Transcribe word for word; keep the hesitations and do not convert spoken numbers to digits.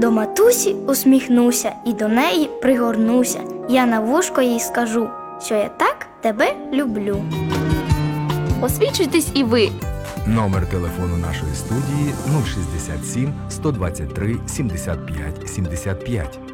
До матусі усміхнуся і до неї пригорнуся. Я на вушко їй скажу, що я так тебе люблю. Освічуйтесь і ви! Номер телефону нашої студії нуль шістдесят сім сто двадцять три сімдесят п'ять сімдесят п'ять.